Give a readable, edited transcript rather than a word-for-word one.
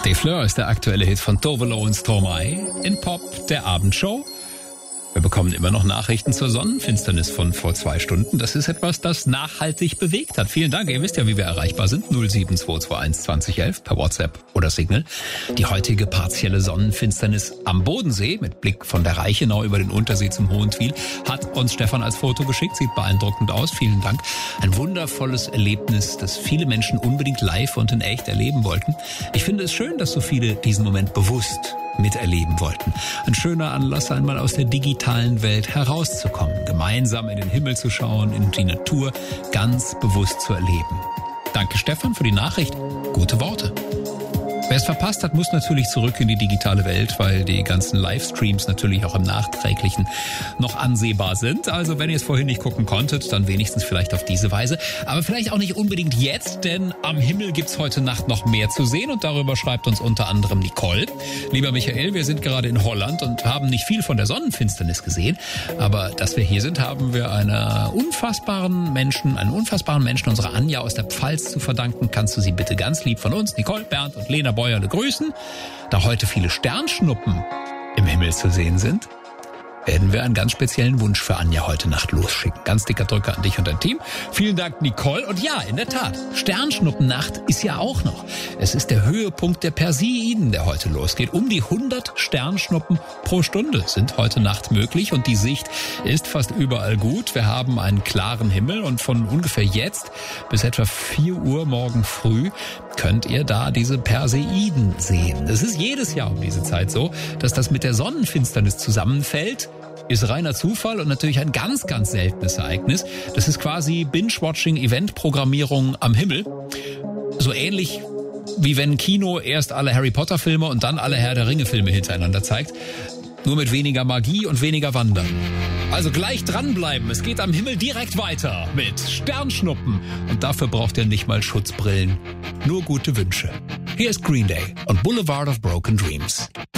Les Fleurs ist der aktuelle Hit von Tove Lo und Stromae in Pop der Abendshow. Wir bekommen immer noch Nachrichten zur Sonnenfinsternis von vor 2 Stunden. Das ist etwas, das nachhaltig bewegt hat. Vielen Dank. Ihr wisst ja, wie wir erreichbar sind. 07221 2011 per WhatsApp oder Signal. Die heutige partielle Sonnenfinsternis am Bodensee mit Blick von der Reichenau über den Untersee zum Hohentwiel hat uns Stefan als Foto geschickt. Sieht beeindruckend aus. Vielen Dank. Ein wundervolles Erlebnis, das viele Menschen unbedingt live und in echt erleben wollten. Ich finde es schön, dass so viele diesen Moment bewusst miterleben wollten. Ein schöner Anlass, einmal aus der digitalen Welt herauszukommen, gemeinsam in den Himmel zu schauen, in die Natur ganz bewusst zu erleben. Danke Stefan für die Nachricht. Gute Worte. Wer es verpasst hat, muss natürlich zurück in die digitale Welt, weil die ganzen Livestreams natürlich auch im Nachträglichen noch ansehbar sind. Also wenn ihr es vorhin nicht gucken konntet, dann wenigstens vielleicht auf diese Weise. Aber vielleicht auch nicht unbedingt jetzt, denn am Himmel gibt's heute Nacht noch mehr zu sehen und darüber schreibt uns unter anderem Nicole. Lieber Michael, wir sind gerade in Holland und haben nicht viel von der Sonnenfinsternis gesehen. Aber dass wir hier sind, haben wir einen unfassbaren Menschen, unserer Anja aus der Pfalz zu verdanken. Kannst du sie bitte ganz lieb von uns, Nicole, Bernd und Lena Bäuerle grüßen. Da heute viele Sternschnuppen im Himmel zu sehen sind, werden wir einen ganz speziellen Wunsch für Anja heute Nacht losschicken. Ganz dicker Drücker an dich und dein Team. Vielen Dank, Nicole. Und ja, in der Tat, Sternschnuppennacht ist ja auch noch. Es ist der Höhepunkt der Perseiden, der heute losgeht. Um die 100 Sternschnuppen pro Stunde sind heute Nacht möglich und die Sicht ist fast überall gut. Wir haben einen klaren Himmel und von ungefähr jetzt bis etwa 4 Uhr morgen früh könnt ihr da diese Perseiden sehen. Es ist jedes Jahr um diese Zeit so, dass das mit der Sonnenfinsternis zusammenfällt. Ist reiner Zufall und natürlich ein ganz, ganz seltenes Ereignis. Das ist quasi Binge-Watching, Event-Programmierung am Himmel. So ähnlich wie wenn Kino erst alle Harry-Potter-Filme und dann alle Herr-der-Ringe-Filme hintereinander zeigt. Nur mit weniger Magie und weniger Wandern. Also gleich dranbleiben. Es geht am Himmel direkt weiter mit Sternschnuppen. Und dafür braucht ihr nicht mal Schutzbrillen. Nur gute Wünsche. Hier ist Green Day und Boulevard of Broken Dreams.